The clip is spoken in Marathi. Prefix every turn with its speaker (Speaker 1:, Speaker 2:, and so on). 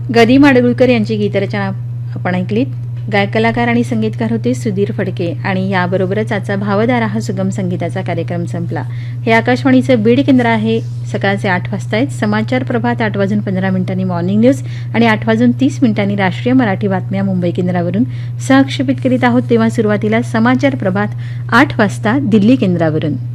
Speaker 1: गदी माडगुळकर यांची गीतरचना आपण ऐकलीत. गायक कलाकार आणि संगीतकार होते सुधीर फडके. आणि याबरोबरच आजचा भावधारा हा सुगम संगीताचा कार्यक्रम संपला. हे आकाशवाणीचं बीड केंद्र आहे. सकाळचे 8 वाजता आहेत. समाचार प्रभात 8:15 मॉर्निंग न्यूज आणि 8:30 राष्ट्रीय मराठी बातम्या मुंबई केंद्रावरून सहक्षेपित करीत आहोत. तेव्हा सुरुवातीला समाचार प्रभात 8 वाजता दिल्ली केंद्रावरून.